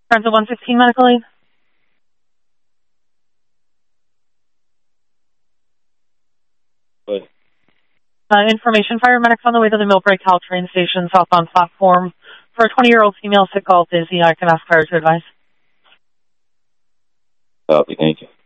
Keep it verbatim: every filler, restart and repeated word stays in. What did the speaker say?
Friends of one fifteen medical aid. Good. Uh, information, paramedics on the way to the Millbrae Caltrain station, southbound platform. For a twenty-year-old female sick call, dizzy, I can ask her to advise. Copy, thank you.